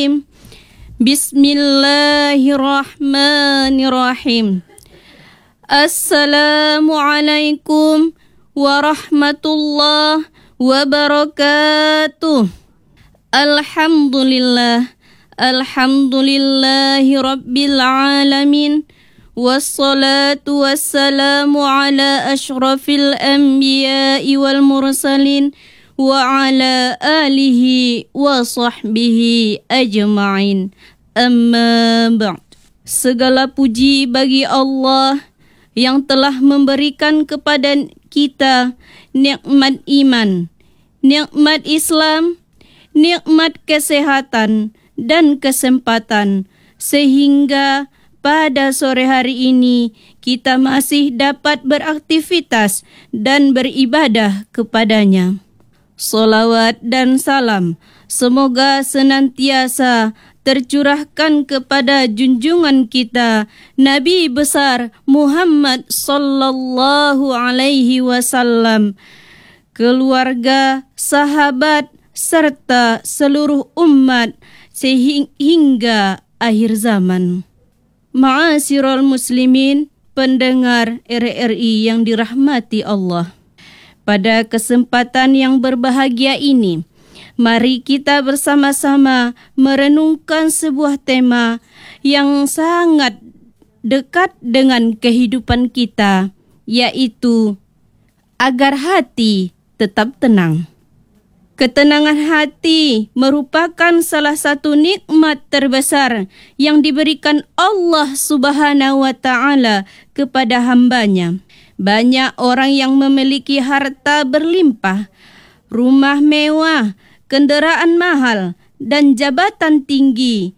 Bismillahirrahmanirrahim. Assalamualaikum warahmatullahi wabarakatuh. Alhamdulillahi rabbil alamin. Wassalatu wassalamu ala ashrafil anbiya'i wal mursalin wa ala alihi wa sahbihi ajma'in. Amma ba'd. Segala puji bagi Allah yang telah memberikan kepada kita nikmat iman, nikmat Islam, nikmat kesehatan dan kesempatan, sehingga pada sore hari ini kita masih dapat beraktivitas dan beribadah kepadanya. Salawat dan salam semoga senantiasa tercurahkan kepada junjungan kita Nabi besar Muhammad sallallahu alaihi wasallam, keluarga, sahabat serta seluruh umat sehingga akhir zaman. Ma'asyiral muslimin, pendengar RRI yang dirahmati Allah. Pada kesempatan yang berbahagia ini, mari kita bersama-sama merenungkan sebuah tema yang sangat dekat dengan kehidupan kita, yaitu agar hati tetap tenang. Ketenangan hati merupakan salah satu nikmat terbesar yang diberikan Allah Subhanahu wa Ta'ala kepada hambanya. Banyak orang yang memiliki harta berlimpah, rumah mewah, kenderaan mahal dan jabatan tinggi,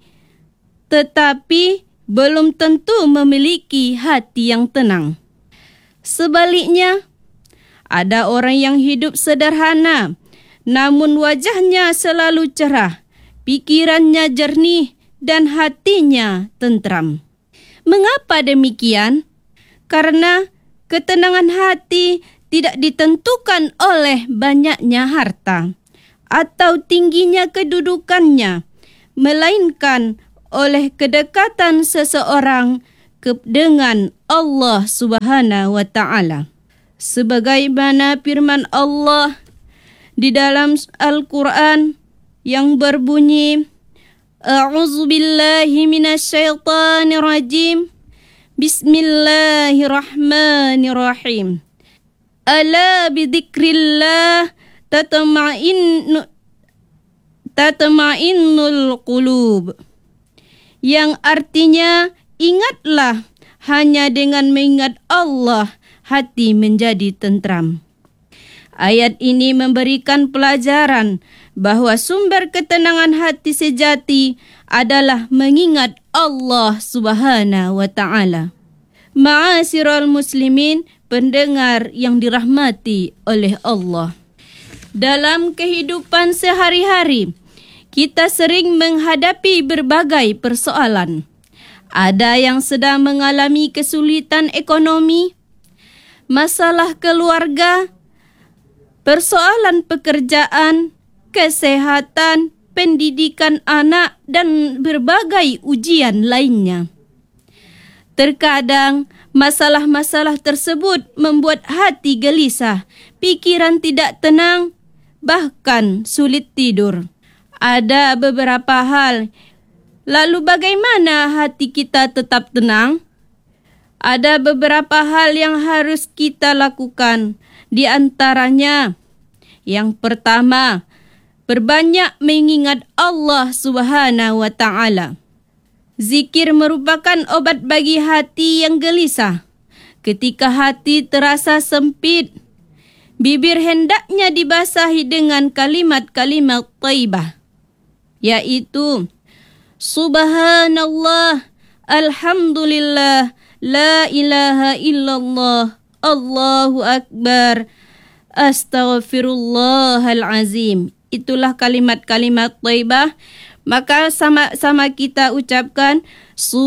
tetapi belum tentu memiliki hati yang tenang. Sebaliknya, ada orang yang hidup sederhana, namun wajahnya selalu cerah, pikirannya jernih dan hatinya tentram. Mengapa demikian? Karena ketenangan hati tidak ditentukan oleh banyaknya harta atau tingginya kedudukannya, melainkan oleh kedekatan seseorang dengan Allah Subhanahu wa Ta'ala. Sebagaimana firman Allah di dalam Al-Quran yang berbunyi, A'udzubillahi minasyaitanirrajim. Bismillahirrahmanirrahim. Ala bidzikrillah tatma'innul qulub. Yang artinya, ingatlah, hanya dengan mengingat Allah hati menjadi tentram. Ayat ini memberikan pelajaran bahawa sumber ketenangan hati sejati adalah mengingat Allah Subhanahu wa Ta'ala. Ma'asyiral muslimin, pendengar yang dirahmati oleh Allah. Dalam kehidupan sehari-hari, kita sering menghadapi berbagai persoalan. Ada yang sedang mengalami kesulitan ekonomi, masalah keluarga, persoalan pekerjaan, kesehatan, pendidikan anak dan berbagai ujian lainnya. Terkadang masalah-masalah tersebut membuat hati gelisah, pikiran tidak tenang, bahkan sulit tidur. Ada beberapa hal. Lalu bagaimana hati kita tetap tenang? Ada beberapa hal yang harus kita lakukan. Di antaranya, yang pertama, berbanyak mengingat Allah Subhanahu wa Ta'ala. Zikir merupakan obat bagi hati yang gelisah. Ketika hati terasa sempit, bibir hendaknya dibasahi dengan kalimat-kalimat thayyibah, yaitu Subhanallah, Alhamdulillah, La ilaha illallah, Allahu Akbar, Astaghfirullahalazim. Itulah kalimat-kalimat thayyibah. Maka sama-sama kita ucapkan